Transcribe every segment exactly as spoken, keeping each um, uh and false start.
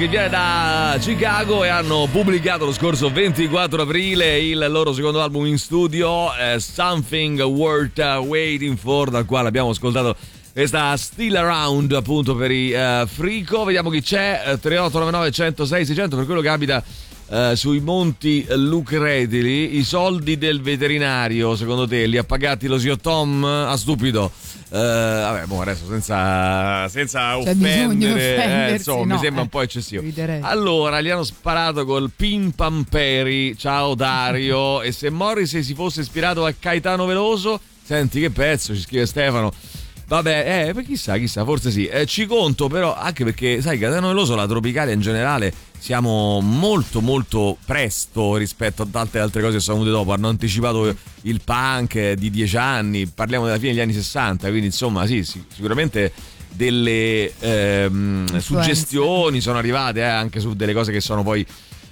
che viene da Chicago e hanno pubblicato lo scorso ventiquattro aprile il loro secondo album in studio, eh, Something Worth Waiting For, dal quale abbiamo ascoltato questa Still Around appunto per i uh, Frico. Vediamo chi c'è, uh, tre otto nove nove uno zero sei sei zero zero per quello che abita uh, sui monti Lucretili. I soldi del veterinario secondo te li ha pagati lo zio Tom? A stupido. Uh, vabbè, boh, adesso senza, senza cioè, offendere, eh, insomma, no, mi sembra eh, un po' eccessivo. Riderei. Allora, gli hanno sparato col Pim Pamperi. Ciao Dario. E se Morrissey si fosse ispirato a Caetano Veloso, senti che pezzo, ci scrive Stefano. Vabbè, eh, chissà, chissà, forse sì. Eh, ci conto però, anche perché, sai, Caetano Veloso, la Tropicale in generale, siamo molto molto presto rispetto a tante altre cose che sono venute dopo. Hanno anticipato il punk di dieci anni, parliamo della fine degli anni sessanta, quindi insomma sì, sì sicuramente delle ehm, suggestioni sono arrivate eh, anche su delle cose che sono poi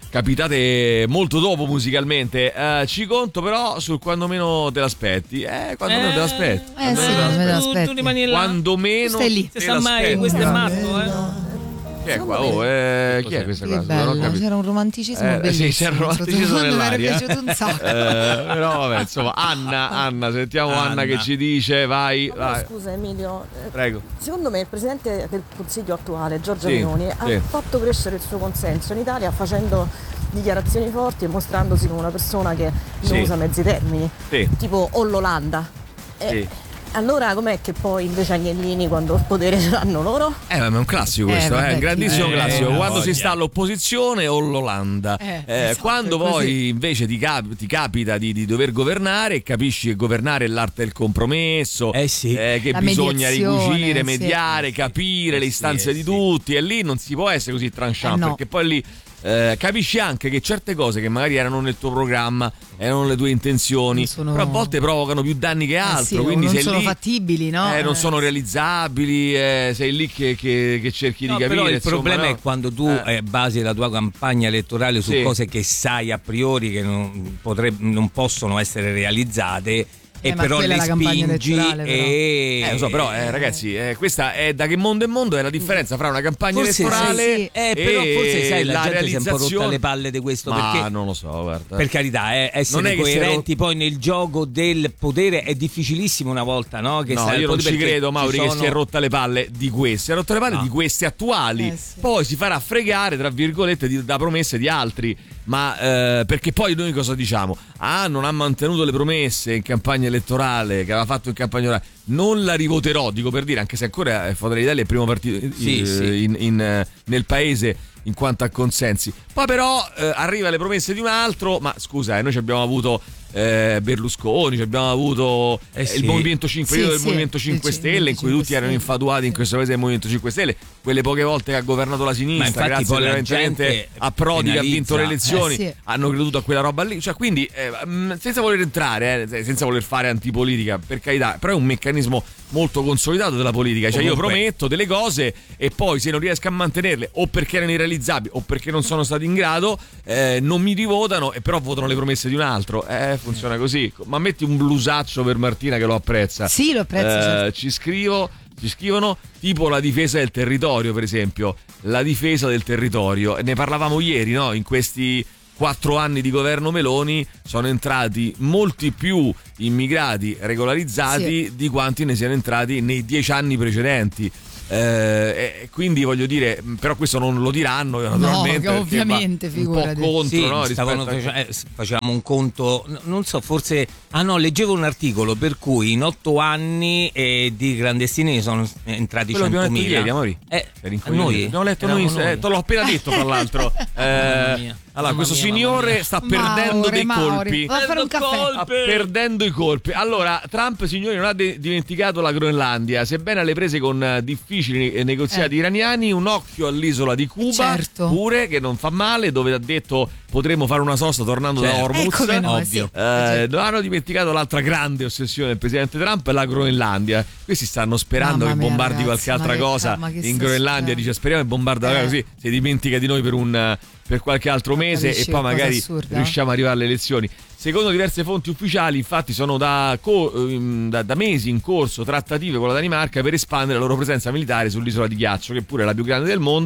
capitate molto dopo musicalmente. Uh, ci conto però sul quando meno te l'aspetti. Eh, quando eh, meno te l'aspetti. Eh sì, quando me l'aspetti. Tu rimani là. Quando meno stai lì. te Se sa mai, questo è matto, eh. Chi è qua? Oh, eh, chi è questa Che qua? bello, Non ho capito. c'era un romanticismo Eh, bellissimo. sì, c'era un romanticismo Mi era nell'aria. piaciuto un sacco. Eh, però vabbè, insomma, Anna, Anna, sentiamo Anna, Anna che ci dice, vai, No, vai. scusa Emilio, eh, Prego. secondo me il presidente del Consiglio attuale, Giorgia Sì, Meloni, sì. ha fatto crescere il suo consenso in Italia facendo dichiarazioni forti e mostrandosi come una persona che non Sì. usa mezzi termini, Sì. tipo o l'Olanda. E Sì. allora com'è che poi invece Agnellini, quando il potere ce l'hanno loro? Eh, ma è un classico Eh, questo, vabbè, è un grandissimo eh, classico. eh, Quando voglia. si sta all'opposizione o l'Olanda. Eh, Eh, esatto, quando è così. poi invece ti, cap- ti capita di, di dover governare e capisci che governare è l'arte del compromesso, Eh sì. che La bisogna mediazione, ricuscire, sì. mediare, capire Eh le sì, istanze eh di sì. tutti, e lì non si può essere così tranchant, Eh no. perché poi lì eh, capisci anche che certe cose che magari erano nel tuo programma, erano le tue intenzioni, Non sono- però a volte provocano più danni che Eh altro, sì, o quindi non sei sono lì, fattibili, no? eh, non Eh. sono realizzabili, eh, sei lì che, che, che cerchi No, di capire. però il insomma, problema no? è quando tu Eh. eh, basi la tua campagna elettorale su Sì. cose che sai a priori che non, potreb- non possono essere realizzate. Eh, E ma però quella le è la campagna spingi elettorale, però. e Eh, lo so, però, eh, ragazzi, eh, questa è da che mondo è mondo, è la differenza fra una campagna forse elettorale sì, sì. Eh, però e forse sai la, la gente si è un po' rotta realizzazione. le palle di questo, Ma perché non lo so, guarda. per carità, eh, essere Non è che si è coerenti poi nel gioco del potere è difficilissimo una volta, no? Che No, stai al io non potere, ci perché credo, Mauri, ci che sono- si è rotta le palle di queste. Si è rotta le palle No. di queste attuali. Eh, sì. Poi si farà fregare, tra virgolette, di- da promesse di altri. Ma eh, perché poi noi cosa diciamo? Ah, non ha mantenuto le promesse in campagna elettorale che aveva fatto in campagna elettorale. Non la rivoterò, dico per dire, anche se ancora eh, Fratelli d'Italia è il primo partito Sì, eh, sì. in- in, eh, nel paese in quanto a consensi. Poi però eh, arriva le promesse di un altro. Ma scusa, eh, noi ci abbiamo avuto eh, Berlusconi, ci abbiamo avuto Eh eh, sì. il Movimento cinque, Sì, il sì, Movimento il cinque ci- Stelle, in cui tutti erano cinque Stelle. infatuati in questo paese del Movimento cinque Stelle, quelle poche volte che ha governato la Ma sinistra, infatti grazie poi la veramente gente a Prodi che ha vinto le penalizza. elezioni, Eh sì. hanno creduto a quella roba lì, cioè quindi eh, mh, senza voler entrare, eh, senza voler fare antipolitica, per carità, però è un meccanismo molto consolidato della politica, cioè io Comunque- prometto delle cose e poi se non riesco a mantenerle o perché erano irrealizzabili o perché non sono stati in grado, eh, non mi rivotano e però votano le promesse di un altro. Eh, funziona così. Ma metti un blusaccio per Martina che lo apprezza. Sì, lo apprezzo, Eh, certo. ci scrivo ci scrivono tipo la difesa del territorio, per esempio, la difesa del territorio, ne parlavamo ieri, no? In questi quattro anni di governo Meloni sono entrati molti più immigrati regolarizzati Sì. di quanti ne siano entrati nei dieci anni precedenti. Eh, e quindi voglio dire, però questo non lo diranno naturalmente, che perché ovviamente, va figurati. un po' contro, Sì, no, stavano rispetto a- face- eh, facevamo un conto, n- non so, forse ah no, leggevo un articolo per cui in otto anni eh, di clandestini sono entrati Quello che abbiamo detto centomila. ieri, amori. Eh, Eri incognito. noi Abbiamo letto eravamo noi, eh, te l'ho appena detto tra l'altro. Mamma Eh, mia. allora, Mamma questo mia, mamma signore mia. sta perdendo Mauri, dei Mauri, colpi. va a fare un caffè. Sta perdendo i colpi. Allora, Trump, signori, non ha de- dimenticato la Groenlandia. Sebbene alle prese con eh, difficili eh, negoziati Eh. iraniani, un occhio all'isola di Cuba, Certo. pure, che non fa male, dove ha detto potremmo fare una sosta tornando Certo. da Hormuz. Eh, come no, ovvio. sì. Eh, non hanno dimenticato l'altra grande ossessione del presidente Trump, la Groenlandia. Questi stanno sperando Mamma che mia, bombardi ragazzi, qualche altra ma che cosa ca- ma che in sta Groenlandia. succedendo? Dice speriamo che bombarda Eh. così si dimentica di noi per un per qualche altro Ma mese capisci e poi che cosa magari assurda? riusciamo ad arrivare alle elezioni. Secondo diverse fonti ufficiali, infatti, sono da, co- ehm, da, da mesi in corso trattative con la Danimarca per espandere la loro presenza militare sull'isola di ghiaccio, che pure è la più grande del mondo.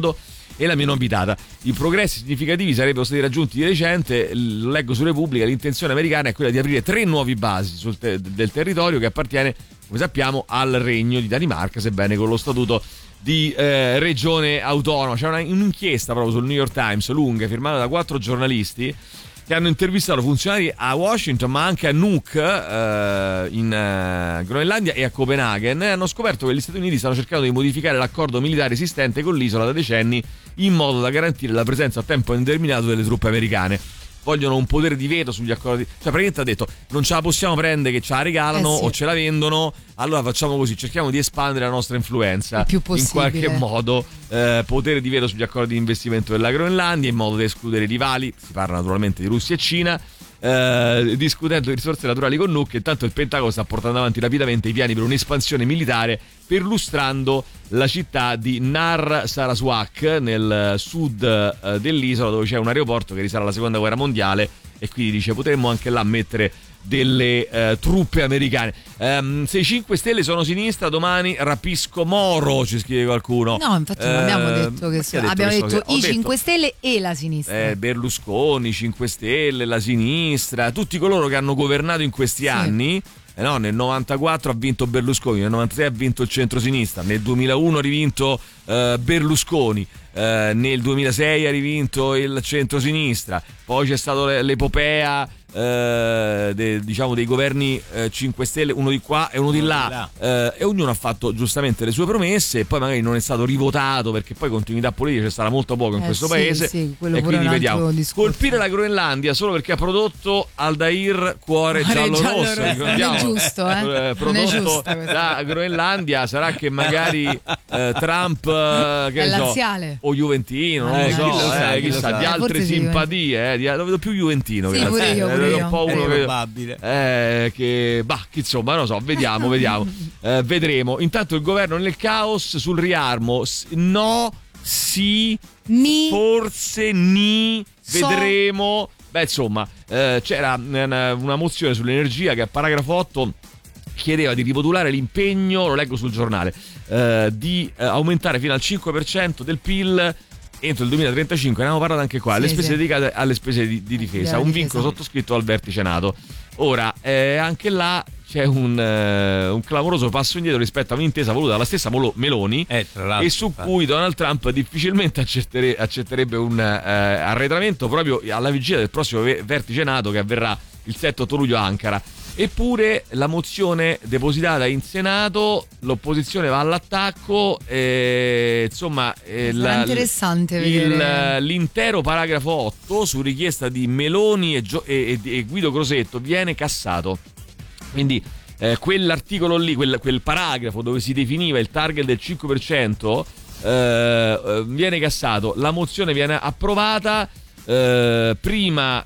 E la mia novità: i progressi significativi sarebbero stati raggiunti di recente, lo leggo su Repubblica, l'intenzione americana è quella di aprire tre nuovi basi sul te- del territorio che appartiene, come sappiamo, al Regno di Danimarca, sebbene con lo statuto di eh, regione autonoma. C'è una, un'inchiesta proprio sul New York Times lunga, firmata da quattro giornalisti che hanno intervistato funzionari a Washington ma anche a Nuuk eh, in eh, Groenlandia e a Copenaghen, e hanno scoperto che gli Stati Uniti stanno cercando di modificare l'accordo militare esistente con l'isola da decenni in modo da garantire la presenza a tempo indeterminato delle truppe americane. Vogliono un potere di veto sugli accordi, cioè praticamente ha detto non ce la possiamo prendere che ce la regalano, eh sì, o ce la vendono, allora facciamo così, cerchiamo di espandere la nostra influenza il più in qualche modo, eh, potere di veto sugli accordi di investimento della Groenlandia in modo da escludere i rivali, si parla naturalmente di Russia e Cina. Eh, discutendo di risorse naturali con Nuuk, intanto il Pentagono sta portando avanti rapidamente i piani per un'espansione militare, perlustrando la città di Nar Sarasuak nel sud eh, dell'isola, dove c'è un aeroporto che risale alla seconda guerra mondiale, e quindi dice potremmo anche là mettere delle eh, truppe americane. Um, se i cinque Stelle sono sinistra, domani rapisco Moro, ci scrive qualcuno. No, infatti non abbiamo eh, detto che so, detto abbiamo detto che, i detto, cinque Stelle e la sinistra. Eh, Berlusconi, cinque Stelle, la sinistra, tutti coloro che hanno governato in questi sì. anni. Eh no, nel novantaquattro ha vinto Berlusconi, nel novantasei ha vinto il centrosinistra, nel duemilauno ha rivinto eh, Berlusconi, eh, nel duemilasei ha rivinto il centrosinistra, poi c'è stata l'epopea eh, de, diciamo dei governi eh, cinque Stelle, uno di qua e uno di là, eh, e ognuno ha fatto giustamente le sue promesse, e poi magari non è stato rivotato perché poi continuità politica c'è stata molto poco in eh questo sì, paese, sì, e quindi vediamo. Colpire la Groenlandia solo perché ha prodotto Aldair Cuore Giallo Rosso, ricordiamo. Giusto, eh? eh, prodotto da Groenlandia, sarà che magari eh, Trump eh, che è so, laziale o juventino, non eh, lo so, chi lo sa, eh, chi chissà, lo sa. di altre Forse simpatie, eh, di, lo vedo più juventino sì, che pure io, pure io. un po' uno è che, probabile eh, che bah, insomma, non lo so, vediamo, vediamo, eh, vedremo. Intanto il governo nel caos sul riarmo, no, sì, ni. forse ni, so. vedremo. Beh, insomma, eh, c'era una, una mozione sull'energia che a paragrafo otto chiedeva di rimodulare l'impegno, lo leggo sul giornale, eh, di eh, aumentare fino al cinque per cento del P I L entro il duemilatrentacinque. Ne abbiamo parlato anche qua, sì, le spese sì. dedicate alle spese di, di difesa, un vincolo sottoscritto al vertice NATO. Ora, eh, anche là c'è un, uh, un clamoroso passo indietro rispetto a un'intesa voluta dalla stessa Meloni, eh, e su cui Donald Trump difficilmente accettere, accetterebbe un uh, arretramento proprio alla vigilia del prossimo vertice NATO che avverrà il sette otto luglio a Ankara. Eppure la mozione depositata in Senato, l'opposizione va all'attacco, e, insomma eh, la, interessante il, vedere. l'intero paragrafo otto su richiesta di Meloni e, Gio, e, e Guido Crosetto viene cassato. Quindi eh, quell'articolo lì, quel, quel paragrafo dove si definiva il target del cinque per cento eh, viene cassato, la mozione viene approvata. Uh, prima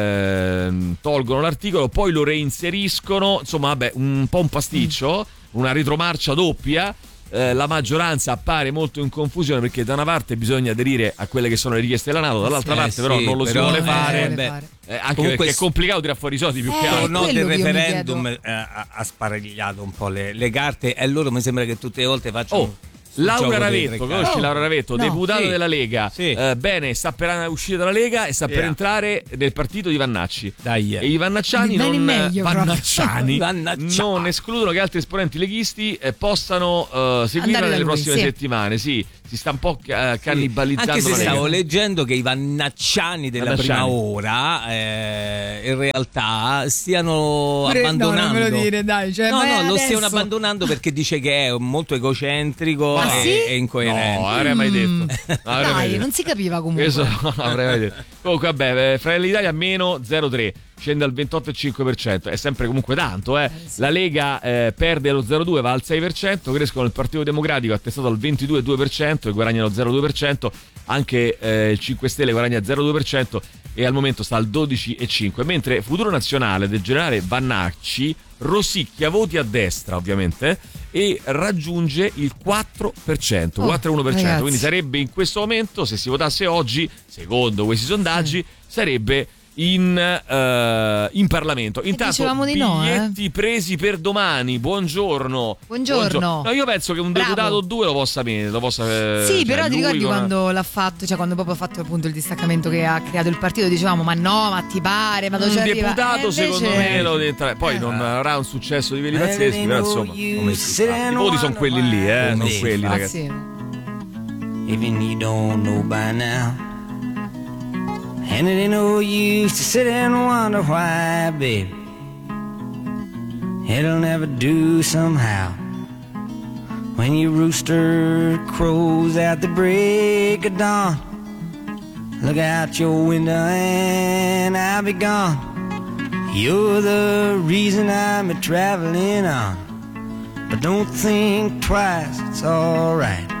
uh, tolgono l'articolo, poi lo reinseriscono, insomma vabbè, un po' un pasticcio, una ritromarcia doppia. Uh, la maggioranza appare molto in confusione perché da una parte bisogna aderire a quelle che sono le richieste della NATO, dall'altra eh, parte sì, però non lo però si vuole eh, fare, beh, fare. Eh, anche comunque perché è complicato tirare fuori i soldi più eh, che altro. no, del referendum eh, ha, ha sparagliato un po' le, le carte, e loro mi sembra che tutte le volte facciano oh. Laura Ravetto, conosci oh, Laura Ravetto, no, deputata sì, della Lega, sì. eh, bene, sta per uscire dalla Lega e sta Yeah. per entrare nel partito di Vannacci. Dai, e i Vannacciani Bene non, meglio, Vannacciani Vannacciani. non escludono che altri esponenti leghisti eh, possano uh, seguirla nelle lui, prossime sì. settimane. Sì, si sta un po' uh, cannibalizzando. Anche se la Lega. stavo leggendo che i Vannacciani della Vannacciani. prima ora eh, in realtà stiano Pre- abbandonando. No, non me lo dire, dai. Cioè, no, ma no, lo adesso... stiano abbandonando perché dice che è molto egocentrico Ah, e, sì? e incoerente. No, avrei mai detto. Mm. No, avrei mai Dai, detto. non si capiva comunque. Questo no, avrei mai detto. Comunque vabbè, Fratelli d'Italia meno zero virgola tre, scende al ventotto virgola cinque per cento, è sempre comunque tanto, eh. Eh, sì. La Lega eh, perde lo zero virgola due, va al sei per cento, crescono il Partito Democratico attestato al ventidue virgola due per cento e guadagna lo zero virgola due per cento, anche eh, il cinque Stelle guadagna zero virgola due per cento e al momento sta al dodici virgola cinque per cento, mentre Futuro Nazionale del generale Vannacci rosicchia voti a destra ovviamente e raggiunge il quattro per cento, oh, quattro virgola uno per cento, ragazzi. quindi sarebbe in questo momento, se si votasse oggi, secondo questi sondaggi, sì. sarebbe in, uh, in Parlamento. Intanto di biglietti no, eh? presi per domani. Buongiorno. Buongiorno. Buongiorno. No, io penso che un Bravo. deputato o due lo possa bene, lo possa eh, Sì, cioè, però ti ricordi con... quando l'ha fatto, cioè quando proprio ha fatto appunto il distaccamento che ha creato il partito, dicevamo ma no, ma ti pare, ma dove un ci arriva? deputato eh, invece... secondo me lo deve poi eh. non avrà un successo di veli pazzeschi, però insomma come si fa? I voti sono quelli lì, eh, non quelli, Ah, ragazzi. sì. Even you don't know by now. And it ain't no use to sit and wonder why, baby. It'll never do somehow. When your rooster crows at the break of dawn, look out your window and I'll be gone. You're the reason I'm a traveling on. But don't think twice, it's alright.